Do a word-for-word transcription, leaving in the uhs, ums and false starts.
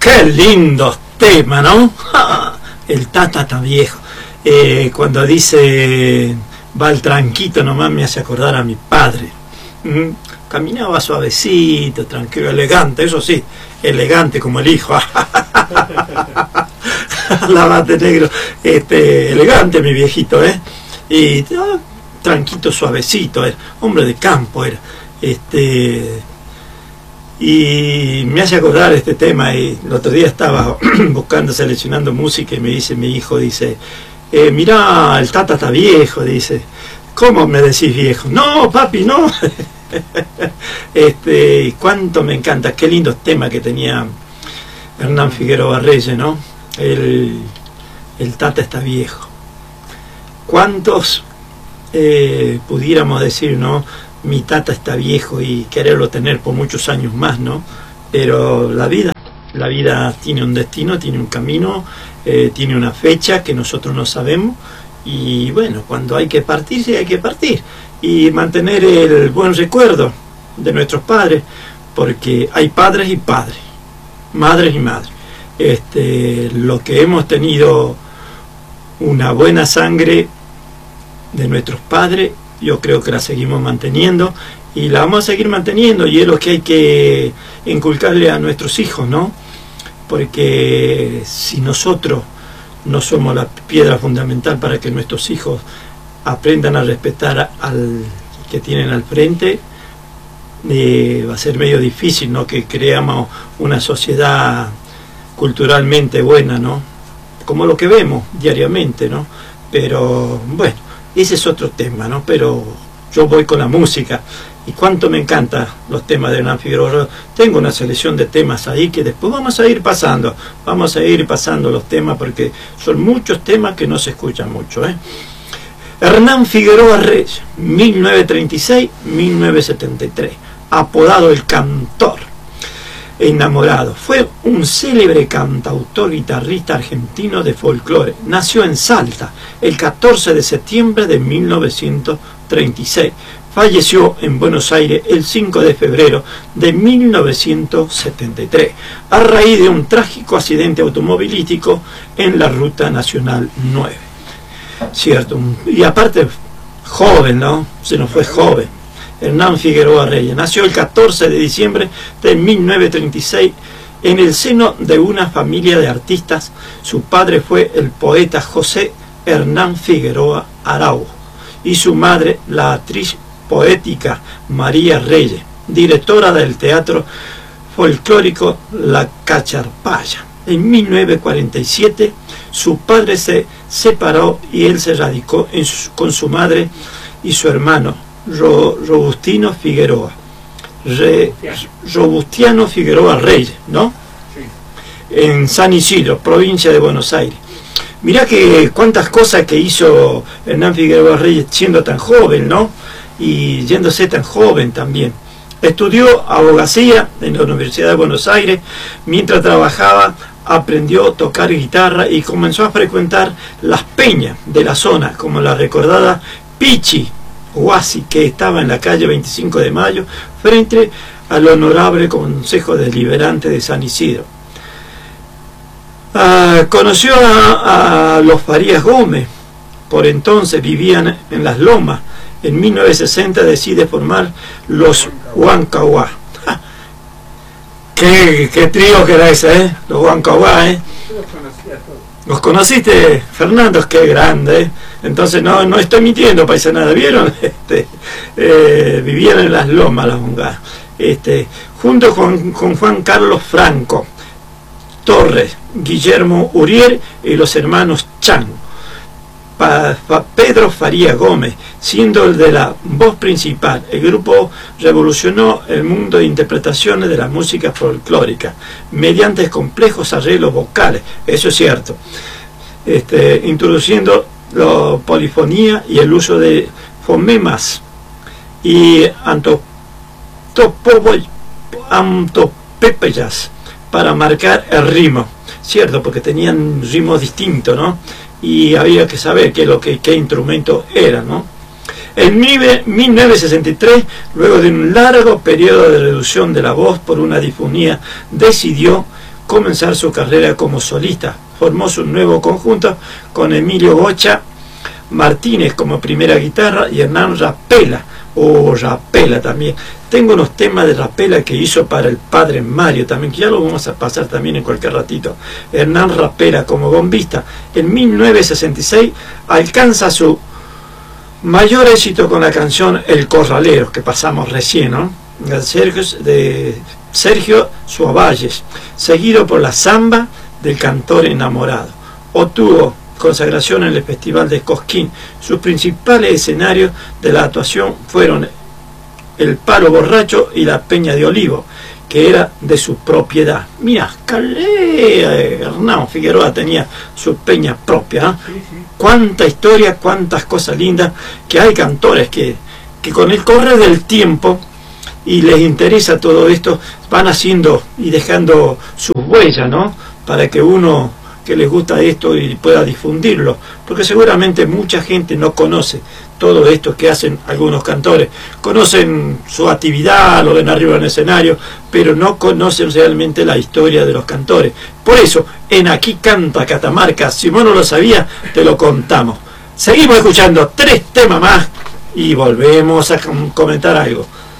Qué lindos temas, ¿no? El Tata está viejo. Eh, cuando dice va el tranquito nomás me hace acordar a mi padre. ¿Mm? Caminaba suavecito, tranquilo, elegante, eso sí, elegante como el hijo. Lavate negro, este, elegante mi viejito, ¿eh? Y oh, tranquilo, suavecito, era hombre de campo era. Este, y me hace acordar este tema. Y el otro día estaba buscando, seleccionando música y me dice mi hijo, dice, eh, mirá, el Tata está viejo, dice. ¿Cómo me decís viejo? No, papi, no. Este, cuánto me encanta, qué lindos temas que tenía Hernán Figueroa Reyes, ¿no? El, el Tata está viejo. ¿Cuántos eh, pudiéramos decir, ¿no? Mi Tata está viejo y quererlo tener por muchos años más, ¿no? Pero la vida, la vida tiene un destino, tiene un camino, eh, tiene una fecha que nosotros no sabemos. Y bueno, cuando hay que partir, sí hay que partir. Y mantener el buen recuerdo de nuestros padres, porque hay padres y padres, madres y madres. Este, lo que hemos tenido una buena sangre de nuestros padres, yo creo que la seguimos manteniendo y la vamos a seguir manteniendo, y es lo que hay que inculcarle a nuestros hijos, ¿no? Porque si nosotros no somos la piedra fundamental para que nuestros hijos aprendan a respetar al que tienen al frente, eh, va a ser medio difícil, ¿no? Que creamos una sociedad culturalmente buena, ¿no? Como lo que vemos diariamente, ¿no? Pero bueno, ese es otro tema, ¿no? Pero yo voy con la música. Y cuánto me encantan los temas de Hernán Figueroa. Tengo una selección de temas ahí que después vamos a ir pasando. Vamos a ir pasando los temas porque son muchos temas que no se escuchan mucho, ¿eh? Hernán Figueroa Reyes, mil novecientos treinta y seis a mil novecientos setenta y tres. Apodado el Cantor Enamorado. Fue un célebre cantautor, guitarrista argentino de folclore. Nació en Salta el catorce de septiembre de mil novecientos treinta y seis. Falleció en Buenos Aires el cinco de febrero de mil novecientos setenta y tres, a raíz de un trágico accidente automovilístico en la Ruta Nacional nueve. Cierto, y aparte joven, ¿no? Se nos fue joven. Hernán Figueroa Reyes nació el catorce de diciembre de mil novecientos treinta y seis en el seno de una familia de artistas. Su padre fue el poeta José Hernán Figueroa Araujo y su madre la actriz poética María Reyes, directora del teatro folclórico La Cacharpaya. En mil novecientos cuarenta y siete su padre se separó y él se radicó en su, con su madre y su hermano Ro, Robustino Figueroa Re, Robustiano Figueroa Reyes, ¿no? Sí. En San Isidro, provincia de Buenos Aires. Mirá que cuántas cosas que hizo Hernán Figueroa Reyes siendo tan joven, ¿no? Y yéndose tan joven también. Estudió abogacía en la Universidad de Buenos Aires. Mientras trabajaba aprendió a tocar guitarra y comenzó a frecuentar las peñas de la zona, como la recordada Pichi Huasi, que estaba en la calle veinticinco de mayo frente al Honorable Consejo Deliberante de San Isidro. Ah, conoció a, a los Farías Gómez, por entonces vivían en Las Lomas. En mil novecientos sesenta decide formar los Huancahuá. ¿Qué, qué trío que era ese, ¿eh? Los Huancahuá, ¿eh? ¿Los conociste, Fernando? Qué grande, ¿eh? Entonces no, no estoy mintiendo, paisanada, ¿vieron? Este, eh, vivían en Las Lomas, las Huancahuá. Este, junto con, con Juan Carlos Franco Torres, Guillermo Uriel y los hermanos Chan. Pa, pa, Pedro Faría Gómez, siendo el de la voz principal. El grupo revolucionó el mundo de interpretaciones de la música folclórica mediante complejos arreglos vocales, eso es cierto, este, introduciendo la polifonía y el uso de fonemas y antopepeyas para marcar el ritmo, cierto, porque tenían ritmos distintos, ¿no? Y había que saber qué, lo que, qué instrumento era, ¿no? En mil novecientos sesenta y tres, luego de un largo periodo de reducción de la voz por una disfonía, decidió comenzar su carrera como solista. Formó su nuevo conjunto con Emilio Bocha Martínez como primera guitarra y Hernán Rapela, o Rapela también. Tengo unos temas de Rapela que hizo para el padre Mario también, que ya lo vamos a pasar también en cualquier ratito. Hernán Rapela como bombista. En mil novecientos sesenta y seis alcanza su mayor éxito con la canción El Corralero, que pasamos recién, ¿no? De Sergio, de Sergio Suavalles, seguido por la Zamba del Cantor Enamorado. Obtuvo consagración en el Festival de Cosquín. Sus principales escenarios de la actuación fueron el Palo Borracho y la Peña de Olivo, que era de su propiedad. Mira, Calé, Hernán Figueroa tenía su peña propia, ¿eh? Sí, sí. Cuánta historia, cuántas cosas lindas, que hay cantores que, que con el correr del tiempo y les interesa todo esto, van haciendo y dejando sus huellas, ¿no? Para que uno que les gusta esto y pueda difundirlo, porque seguramente mucha gente no conoce todo esto que hacen algunos cantores. Conocen su actividad, lo ven arriba en el escenario, pero no conocen realmente la historia de los cantores. Por eso, en Aquí Canta Catamarca, si vos no lo sabías, te lo contamos. Seguimos escuchando tres temas más y volvemos a comentar algo.